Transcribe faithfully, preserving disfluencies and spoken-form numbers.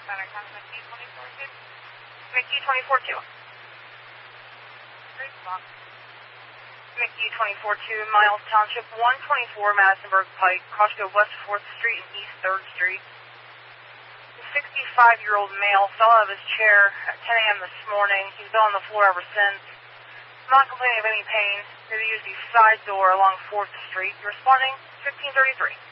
Center County, Mickey twenty-four two. Mickey twenty-four two. Great spot. Mickey twenty-four two, Miles Township, one twenty-four Madisonburg Pike, cross go west fourth Street and east third Street. A sixty-five-year-old male fell out of his chair at ten a m this morning. He's been on the floor ever since. Not complaining of any pain. They used the side door along fourth Street. Responding fifteen thirty-three.